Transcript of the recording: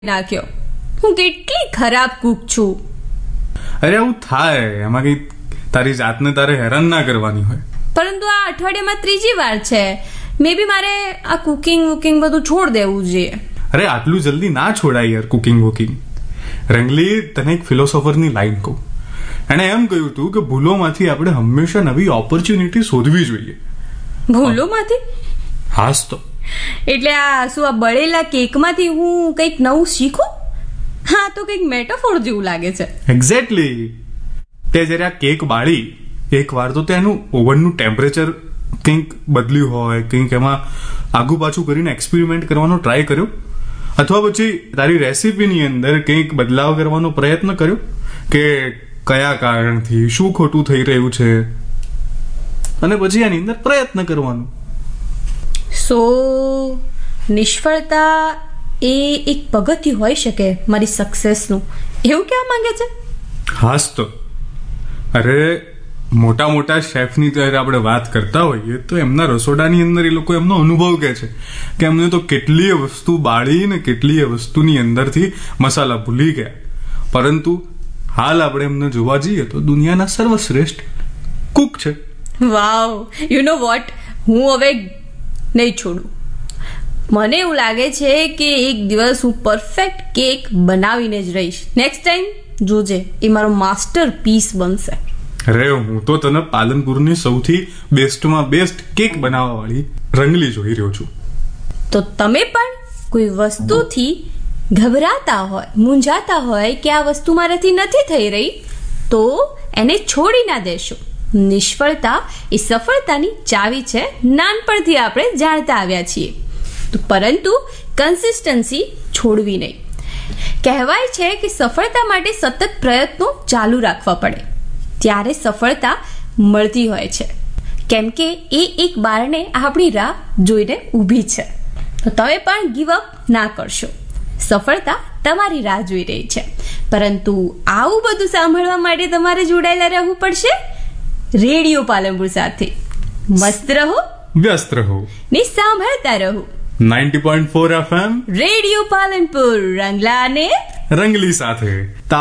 નાખ્યો. હું કેટલી ખરાબ કુક છું. અરે આવું થાય, એમાં કઈ તારી જાતને તારે હેરાન ના કરવાની હોય. પરંતુ આ અઠવાડિયામાં ત્રીજી વાર છે. મે બી મારે આ કુકિંગ બધું છોડ દેવું જોઈએ. અરે આટલું જલ્દી ના છોડાય યાર કુકિંગ. રંગલી, તને એક ફિલોસોફરની લાઈન કહું. એણે એમ કહ્યું હતું કે ભૂલોમાંથી આપણે હંમેશા નવી ઓપોર્ચ્યુનિટી શોધવી જોઈએ. ભૂલોમાંથી? હાસ તો. એટલે આ બળેલા કેકમાંથી હું કંઈક નવું શીખું? હા, તો કંઈક મેટાફોર જેવું લાગે છે. એક્ઝેક્ટલી. તે જ્યારે આ કેક બાળી, એક વાર તો તેનું ઓવનનું ટેમ્પરેચર કંઈક બદલ્યું હોય, કંઈક એમાં આગુ પાછું કરીને એક્સપેરિમેન્ટ કરવાનો ટ્રાય કર્યો, અથવા પછી તારી રેસીપીની અંદર કંઈક બદલાવ કરવાનો પ્રયત્ન કર્યો કે કયા કારણથી શું ખોટું થઈ રહ્યું છે, અને પછી એની અંદર પ્રયત્ન કરવાનો. સો નિષ્ફળતા એ એક પગથિયું હોઈ શકે મારી સક્સેસનું, એવું કહેવા માંગે છે? હાસ તો. અરે મોટા શેફની ત્યારે આપણે વાત કરતા હોઈએ તો એમના રસોડાની અંદર એ લોકો એમનો અનુભવ કહે છે કે એમને તો કેટલીય વસ્તુ બાળી ને કેટલીય વસ્તુની અંદરથી મસાલા ભૂલી ગયા, પરંતુ હાલ આપણે એમને જોવા જઈએ તો દુનિયાના સર્વશ્રેષ્ઠ કુક છે. વાવ, યુ નો વોટ, હું હવે નહીં છોડું. મને એવું લાગે છે કે એક દિવસ હું પરફેક્ટ કેક બનાવીને જ રહીશ. નેક્સ્ટ ટાઈમ જોજે, એ મારો માસ્ટર પીસ બનશે. અરે હું તો તને પાલનપુરની સૌથી બેસ્ટમાં બેસ્ટ કેક બનાવવા વાળી રંગલી જોઈ રહ્યો છું. તો તમે પણ કોઈ વસ્તુથી ગભરાતા હોય, મૂંઝાતા હોય કે આ વસ્તુ મારાથી નથી થઈ રહી, તો એને છોડી ના દેશો. નિષ્ફળતા એ સફળતાની ચાવી છે, નાનપણથી આપણે જાણતા આવ્યા છીએ. પરંતુ કન્સિસ્ટન્સી છોડવી નહીં. કહેવાય છે કે સફળતા માટે સતત પ્રયત્નો ચાલુ રાખવા પડે, ત્યારે સફળતા મળતી હોય છે, કેમ કે એ એક બારણે આપણી રાહ જોઈને ઊભી છે. તો તમે પણ ગીવ અપ ના કરશો. સફળતા તમારી રાહ જોઈ રહી છે, પરંતુ આવું બધું સાંભળવા માટે તમારે જોડાયેલા રહેવું પડશે રેડિયો પાલનપુર સાથે. મસ્ત રહો, વ્યસ્ત રહો ને સાંભળતા રહો 90.4 FM રેડિયો પાલનપુર, રંગલા અને રંગલી સાથે.